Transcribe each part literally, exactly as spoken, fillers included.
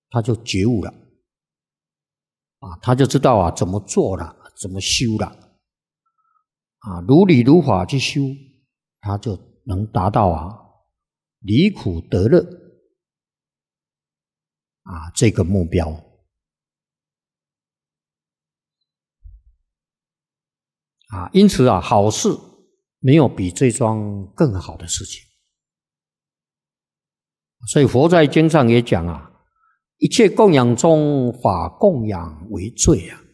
他就觉悟了啊，他就知道啊怎么做了，怎么修了啊，如理如法去修，他就能达到啊离苦得乐啊这个目标啊。因此啊，好事没有比这桩更好的事情。所以佛在经上也讲啊，一切供养中，法供养为最啊。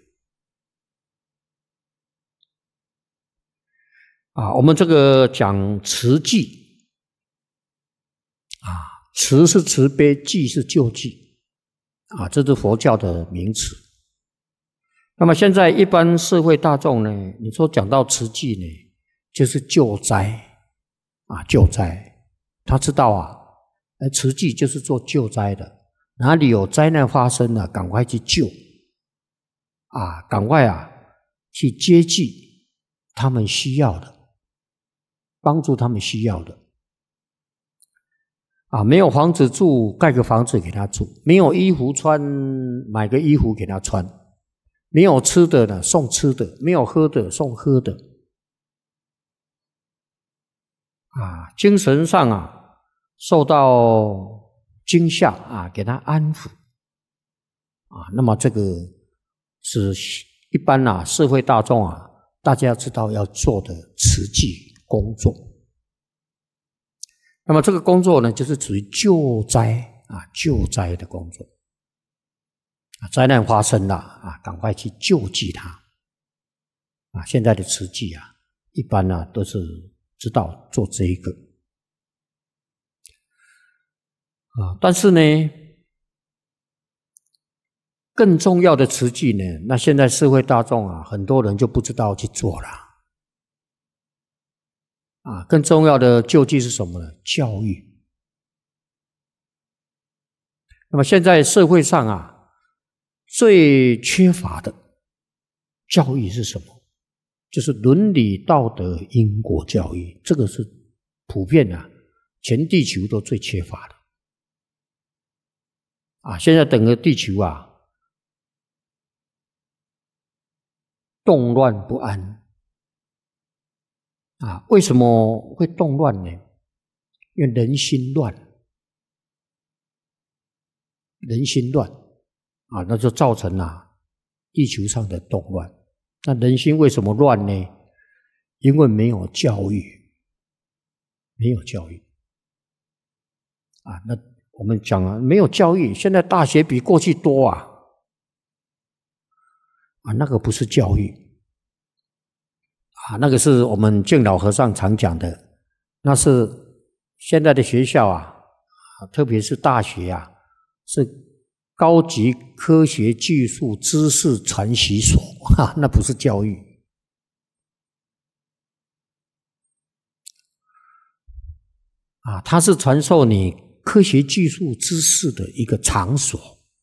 啊，我们这个讲慈济啊，慈是慈悲，济是救济啊，这是佛教的名词。那么现在一般社会大众呢，你说讲到慈济呢，就是救灾啊，救灾。他知道啊，慈济就是做救灾的，哪里有灾难发生了，赶快去救啊，赶快啊去接济他们需要的，帮助他们需要的啊。没有房子住，盖个房子给他住；没有衣服穿，买个衣服给他穿；没有吃的呢，送吃的；没有喝的，送喝的啊。精神上啊受到惊吓啊，给他安抚啊。那么这个是一般啊社会大众啊，大家要知道要做的慈济工作。那么这个工作呢，就是属于救灾啊，救灾的工作啊。灾难发生了啊，赶快去救济它啊。现在的慈济啊，一般呢、啊、都是知道做这一个。啊，但是呢，更重要的慈济呢，那现在社会大众啊，很多人就不知道去做了。啊，更重要的救济是什么呢？教育。那么现在社会上啊，最缺乏的教育是什么？就是伦理道德因果教育，这个是普遍啊，全地球都最缺乏的。啊，现在整个地球啊，动乱不安啊。为什么会动乱呢？因为人心乱，人心乱啊，那就造成了地球上的动乱。那人心为什么乱呢？因为没有教育，没有教育啊。那我们讲啊，没有教育，现在大学比过去多啊，啊，那个不是教育啊，那个是我们敬老和尚常讲的，那是现在的学校啊，特别是大学啊，是高级科学技术知识传习所啊，那不是教育啊，它是传授你科学技术知识的一个场所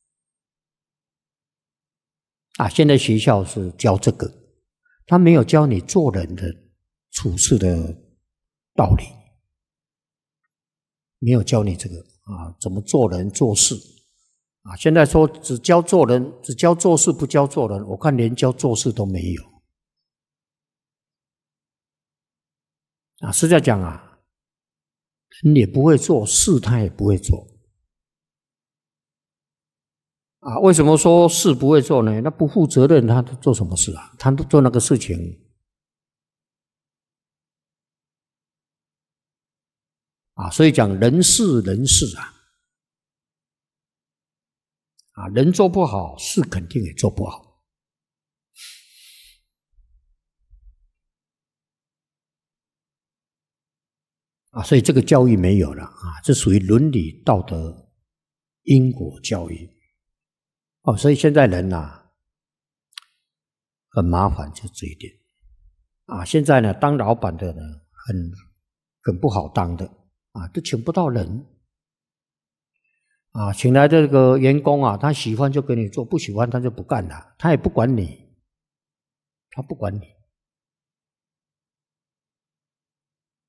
啊。现在学校是教这个，他没有教你做人的处事的道理，没有教你这个啊，怎么做人做事啊。现在说只教做人，只教做事不教做人，我看连教做事都没有啊。实在讲啊，人也不会做，事他也不会做啊。为什么说事不会做呢？那不负责任，他做什么事啊？他做那个事情啊，所以讲人事人事啊，啊，人做不好，事肯定也做不好啊。所以这个教育没有了啊，这属于伦理道德因果教育哦。所以现在人啊很麻烦，就这一点啊。现在呢，当老板的呢，很很不好当的啊，都请不到人啊。请来这个员工啊，他喜欢就给你做，不喜欢他就不干了，他也不管你，他不管你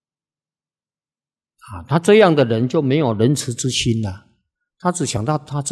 啊。他这样的人就没有仁慈之心了，他只想到他自己